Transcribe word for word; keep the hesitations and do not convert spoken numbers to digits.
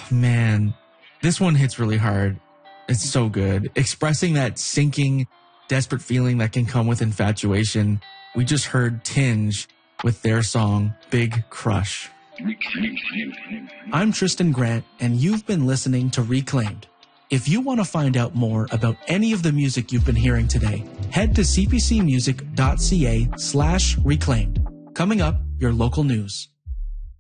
man, this one hits really hard. It's so good. Expressing that sinking, desperate feeling that can come with infatuation. We just heard Tinge with their song, Big Crush. I'm Tristan Grant, and you've been listening to Reclaimed. If you want to find out more about any of the music you've been hearing today, head to c p c music dot c a slash reclaimed. Coming up, your local news.